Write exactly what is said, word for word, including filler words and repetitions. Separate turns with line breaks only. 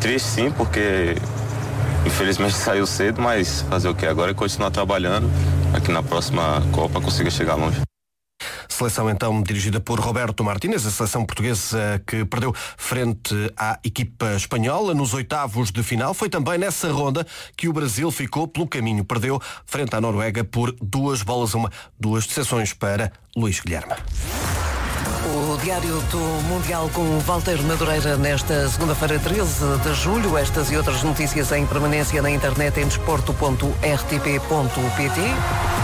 triste sim, porque infelizmente saiu cedo, mas fazer o que agora é continuar trabalhando para que na próxima Copa consiga chegar longe.
Seleção então dirigida por Roberto Martínez, a seleção portuguesa que perdeu frente à equipa espanhola nos oitavos de final. Foi também nessa ronda que o Brasil ficou pelo caminho. Perdeu frente à Noruega por duas bolas a uma. Duas decepções para Luís Guilherme.
O Diário do Mundial com Walter Madureira nesta segunda-feira, treze de julho. Estas e outras notícias em permanência na internet em desporto ponto r t p ponto p t.